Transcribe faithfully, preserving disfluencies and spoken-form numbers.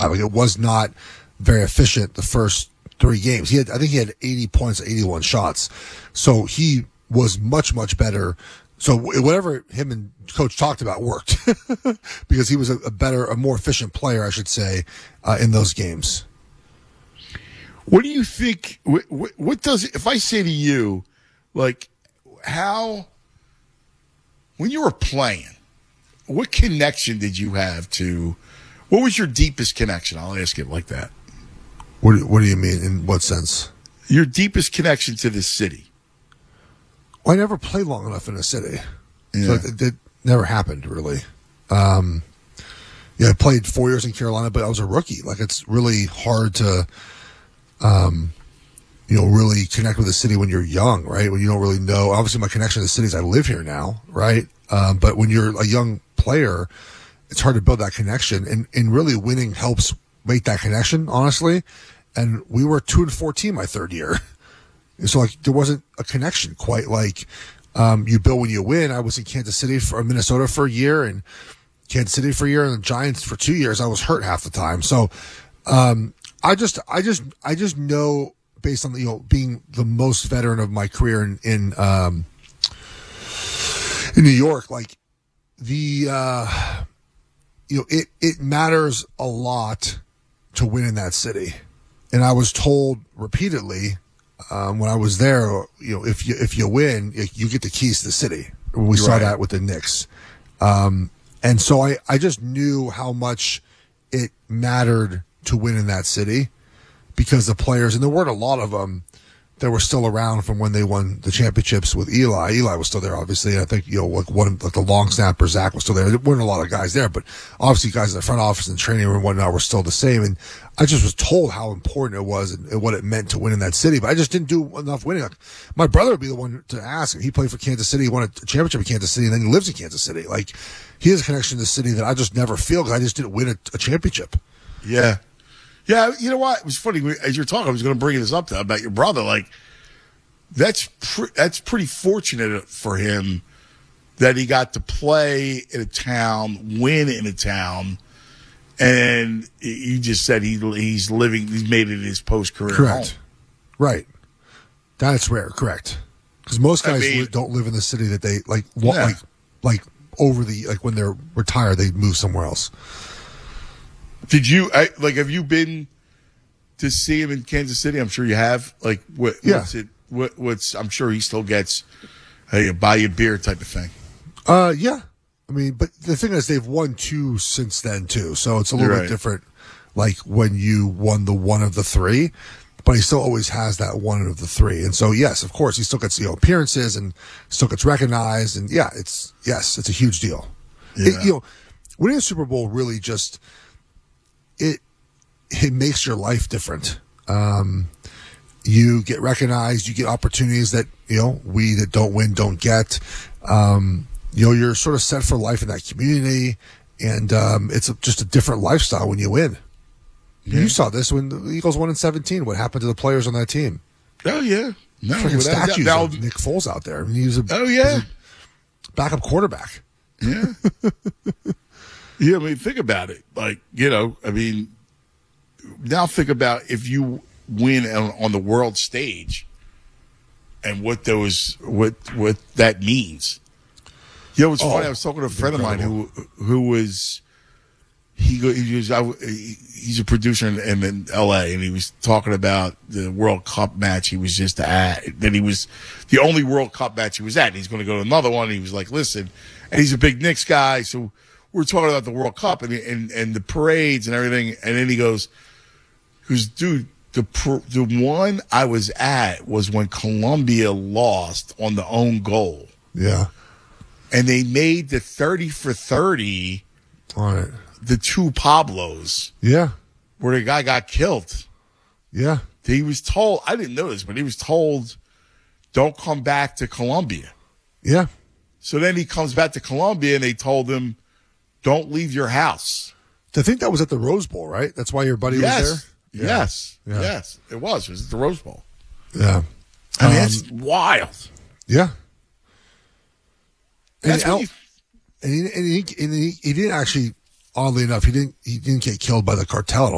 five. Like, it was not very efficient the first three games. He had, I think he had eighty points, eighty-one shots. So he was much, much better. So whatever him and coach talked about worked because he was a, a better, a more efficient player, I should say, uh, in those games. What do you think? What, what, what does, if I say to you, like, how, when you were playing, what connection did you have to, what was your deepest connection? I'll ask it like that. What do, what do you mean? In what sense? Your deepest connection to the city. Well, I never played long enough in a city. Yeah. So it, it never happened, really. Um, yeah, I played four years in Carolina, but I was a rookie. Like, it's really hard to, um, you know, really connect with the city when you're young, right? When you don't really know. Obviously, my connection to the city is I live here now, right? Um, but when you're a young player, it's hard to build that connection. And, and really winning helps make that connection, honestly. And we were two and four team my third year. So, like, there wasn't a connection quite like um, you build when you win. I was in Kansas City for Minnesota for a year and Kansas City for a year and the Giants for two years. I was hurt half the time. So, um, I just, I just, I just know based on the, you know, being the most veteran of my career in, in, um, in New York, like the, uh, you know, it, it matters a lot to win in that city. And I was told repeatedly, Um, when I was there, you know, if you if you win, you get the keys to the city. We You're saw right. that with the Knicks, um, and so I, I just knew how much it mattered to win in that city because the players, and there weren't a lot of them that were still around from when they won the championships with Eli. Eli was still there, obviously. I think, you know, like one, like the long snapper, Zach was still there. There weren't a lot of guys there, but obviously guys in the front office and training room and whatnot were still the same. And I just was told how important it was and, and what it meant to win in that city, but I just didn't do enough winning. Like, my brother would be the one to ask. He played for Kansas City, he won a championship in Kansas City, and then he lives in Kansas City. Like, he has a connection to the city that I just never feel because I just didn't win a, a championship. Yeah. Yeah, you know what? It was funny. As you're talking, I was going to bring this up to, about your brother. Like, that's pre- that's pretty fortunate for him that he got to play in a town, win in a town, and you just said he he's living, he's made it his post-career Correct. home. Right. That's rare. Correct. Because most guys I mean, li- don't live in the city that they like. Wa- yeah. Like, like over the like when they're retired, they move somewhere else. Did you I, like? Have you been to see him in Kansas City? I'm sure you have. Like, what? Yeah. What's it? What, what's I'm sure he still gets a buy you a beer type of thing. Uh, yeah. I mean, but the thing is, they've won two since then too, so it's a little right. bit different. Like when you won the one of the three, but he still always has that one of the three, and so yes, of course, he still gets, you know, appearances and still gets recognized, and yeah, it's yes, it's a huge deal. Yeah. It, you know, winning a Super Bowl really just it it makes your life different. Um, You get recognized, you get opportunities that, you know, we that don't win don't get. Um, you know, you're sort of set for life in that community, and um, it's a, just a different lifestyle when you win. Yeah. You saw this when the Eagles won in seventeen. What happened to the players on that team? Oh, yeah. No, freaking statues now, of Nick Foles out there. I mean, he was a, oh, yeah. a backup quarterback. Yeah. Yeah, I mean, think about it. Like, you know, I mean, now think about if you win on, on the world stage and what those what what that means. You know, it's oh, funny. I was talking to a friend incredible. of mine who who was he he was I, he's a producer in, in L A, and he was talking about the World Cup match he was just at. That he was the only World Cup match he was at. And he's going to go to another one. And he was like, "Listen," and he's a big Knicks guy, so we're talking about the World Cup and and and the parades and everything. And then he goes, "He goes, dude." The the one I was at was when Colombia lost on the own goal. Yeah. And they made the thirty for thirty, all right. the two Pablos. Yeah. Where the guy got killed. Yeah. He was told, I didn't know this, but he was told, don't come back to Colombia. Yeah. So then he comes back to Colombia and they told him, don't leave your house. I think that was at the Rose Bowl, right? That's why your buddy yes. was there? Yeah. Yes. Yeah. Yes. It was. It was at the Rose Bowl. Yeah. I mean, um, it's wild. Yeah. And, That's Al, you... and, he, and, he, and he, he didn't actually, oddly enough, he didn't he didn't get killed by the cartel. I don't